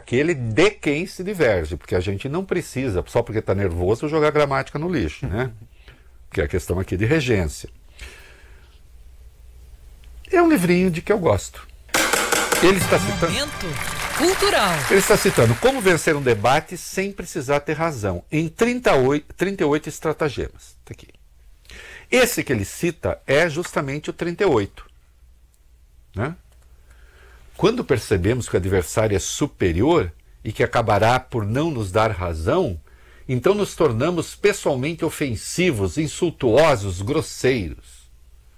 aquele de quem se diverge, porque a gente não precisa, só porque está nervoso, jogar gramática no lixo, né? Porque é a questão aqui de regência. É um livrinho de que eu gosto. Ele está citando... Momento cultural. Ele está citando como vencer um debate sem precisar ter razão, em 38 estratagemas. Tá aqui. Esse que ele cita é justamente o 38. Né? Quando percebemos que o adversário é superior e que acabará por não nos dar razão, então nos tornamos pessoalmente ofensivos, insultuosos, grosseiros.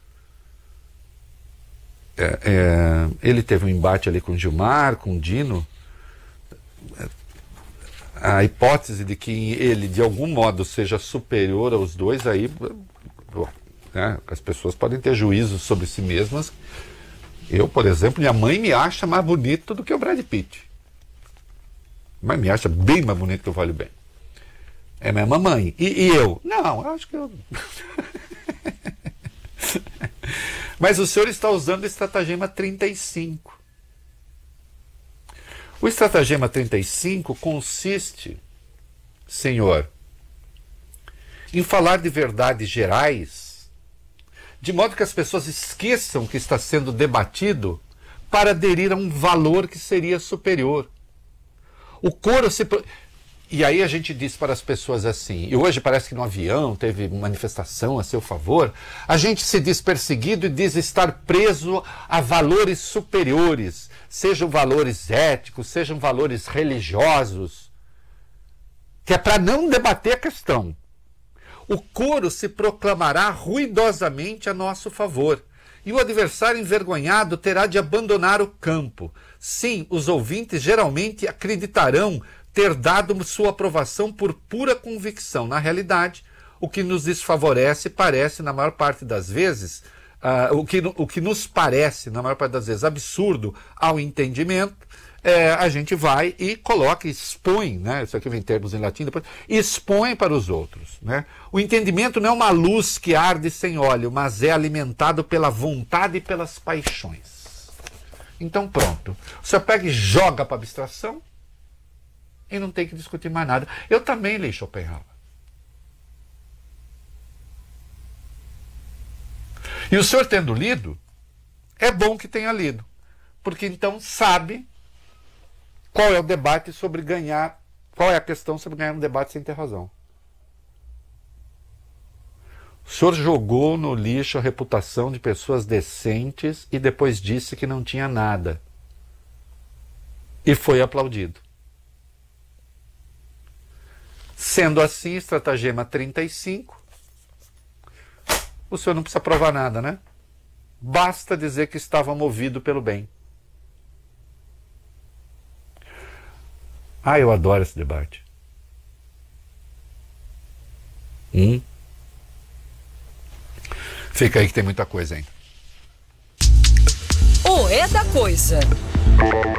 Ele teve um embate ali com o Gilmar, com o Dino. A hipótese de que ele, de algum modo, seja superior aos dois, aí, né, as pessoas podem ter juízos sobre si mesmas. Eu, por exemplo, minha mãe me acha mais bonito do que o Brad Pitt. Mas me acha bem mais bonito que o Vale Bem. É minha mamãe. E eu? Não, eu acho que eu... Mas o senhor está usando o estratagema 35. O estratagema 35 consiste, senhor, em falar de verdades gerais, de modo que as pessoas esqueçam que está sendo debatido para aderir a um valor que seria superior. O coro se... E aí a gente diz para as pessoas assim, e hoje parece que no avião teve manifestação a seu favor, a gente se diz perseguido e diz estar preso a valores superiores, sejam valores éticos, sejam valores religiosos, que é para não debater a questão. O coro se proclamará ruidosamente a nosso favor, e o adversário envergonhado terá de abandonar o campo. Sim, os ouvintes geralmente acreditarão ter dado sua aprovação por pura convicção. Na realidade, o que nos desfavorece parece, na maior parte das vezes, o que nos parece, na maior parte das vezes, absurdo ao entendimento, a gente vai e coloca, expõe, né? Isso aqui vem termos em latim, depois, expõe para os outros. Né? O entendimento não é uma luz que arde sem óleo, mas é alimentado pela vontade e pelas paixões. Então pronto. O senhor pega e joga para a abstração, e não tem que discutir mais nada. Eu também li Schopenhauer. E o senhor tendo lido, é bom que tenha lido. Porque então sabe qual é o debate sobre ganhar, qual é a questão sobre ganhar um debate sem ter razão. O senhor jogou no lixo a reputação de pessoas decentes e depois disse que não tinha nada. E foi aplaudido. Sendo assim, estratagema 35, o senhor não precisa provar nada, né? Basta dizer que estava movido pelo bem. Eu adoro esse debate. Fica aí que tem muita coisa ainda. O É da Coisa.